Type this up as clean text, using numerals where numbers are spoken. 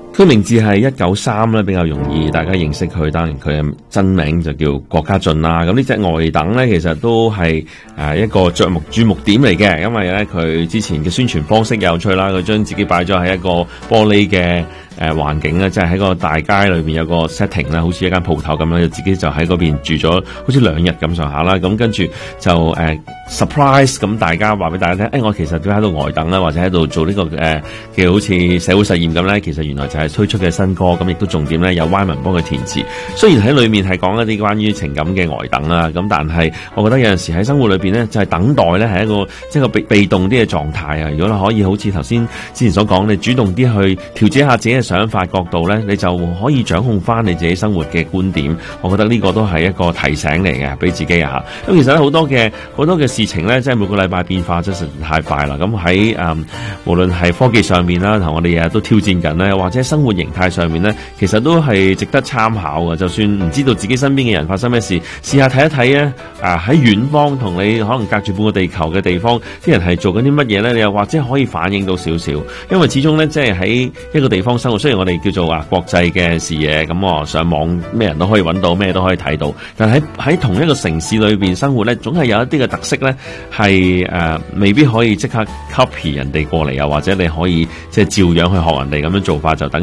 佢名字係193咧，比較容易大家認識佢。當然佢嘅真名就叫郭家俊啦。咁呢隻呆等咧，其實都係一個注目點嚟嘅，因為咧佢之前嘅宣傳方式有趣啦，佢將自己擺咗喺一個玻璃嘅環境咧，即係喺個大街裏邊有個 setting 啦，好似一間鋪頭咁樣，自己就喺嗰邊住咗好似2日咁上下啦。咁跟住就surprise 咁，大家話俾大家聽，我其實都喺度呆等啦，或者喺度做呢個嘅好似社會實驗咁咧。其實原來就係推出嘅新歌，咁亦都重點咧有 Y 文幫佢填詞。雖然喺裏面係講一啲關於情感嘅呆等啦，咁但係我覺得有陣時喺生活裏邊咧，就係等待咧係一個即係個被動啲嘅狀態啊。如果你可以好似頭先之前所講，你主動啲去調節一下自己嘅想法角度咧，你就可以掌控翻你自己生活嘅觀點。我覺得呢個都係一個提醒嚟嘅，俾自己啊。咁其實咧好多嘅事情咧，即係每個禮拜變化真係太快啦。咁喺無論係科技上面啦，同我哋日日都挑戰緊咧，或者生活形態上面咧，其實都係值得參考嘅。就算唔知道自己身邊嘅人發生咩事，試下睇一睇啊！喺遠方同你可能隔住半個地球嘅地方，啲人係做緊啲乜嘢咧？你又或者可以反映到少少，因為始終咧，即係喺一個地方生活。雖然我哋叫做國際嘅視野，咁上網咩人都可以揾到，咩都可以睇到，但係喺同一個城市裏邊生活咧，總係有一啲嘅特色咧，係未必可以即刻 copy 人哋過嚟，又或者你可以即係照樣去學人哋咁樣做法，就等